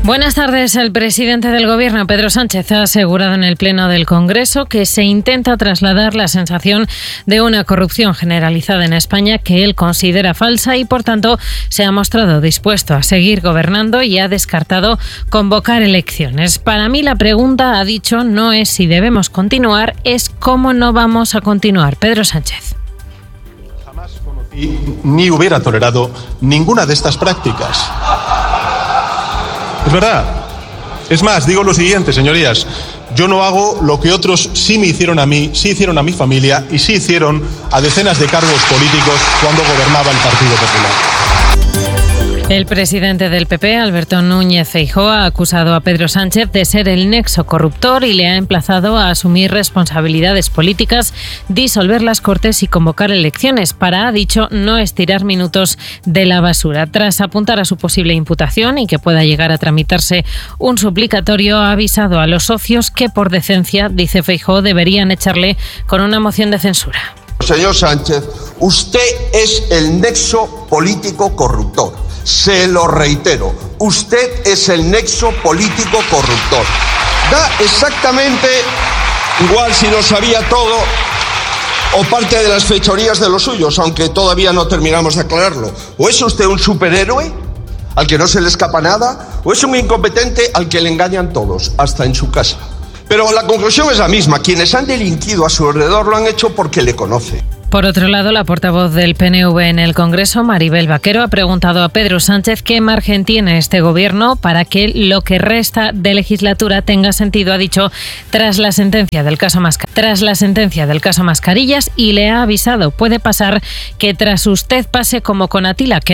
Buenas tardes. El presidente del Gobierno, Pedro Sánchez, ha asegurado en el Pleno del Congreso que se intenta trasladar la sensación de una corrupción generalizada en España que él considera falsa y, por tanto, se ha mostrado dispuesto a seguir gobernando y ha descartado convocar elecciones. Para mí la pregunta, ha dicho, no es si debemos continuar, es cómo no vamos a continuar. Pedro Sánchez. Jamás conocí ni hubiera tolerado ninguna de estas prácticas. Es verdad. Es más, digo lo siguiente, señorías. Yo no hago lo que otros sí me hicieron a mí, sí hicieron a mi familia y sí hicieron a decenas de cargos políticos cuando gobernaba el Partido Popular. El presidente del PP, Alberto Núñez Feijóo, ha acusado a Pedro Sánchez de ser el nexo corruptor y le ha emplazado a asumir responsabilidades políticas, disolver las Cortes y convocar elecciones para, ha dicho, no estirar minutos de la basura. Tras apuntar a su posible imputación y que pueda llegar a tramitarse un suplicatorio, ha avisado a los socios que por decencia, dice Feijóo, deberían echarle con una moción de censura. Señor Sánchez, usted es el nexo político corruptor. Se lo reitero, usted es el nexo político corruptor. Da exactamente igual si lo sabía todo o parte de las fechorías de los suyos, aunque todavía no terminamos de aclararlo. ¿O es usted un superhéroe al que no se le escapa nada? ¿O es un incompetente al que le engañan todos, hasta en su casa? Pero la conclusión es la misma. Quienes han delinquido a su alrededor lo han hecho porque le conoce. Por otro lado, la portavoz del PNV en el Congreso, Maribel Vaquero, ha preguntado a Pedro Sánchez qué margen tiene este gobierno para que lo que resta de legislatura tenga sentido, ha dicho, tras la sentencia del caso Mascarillas, y le ha avisado, puede pasar que tras usted pase como con Atila, que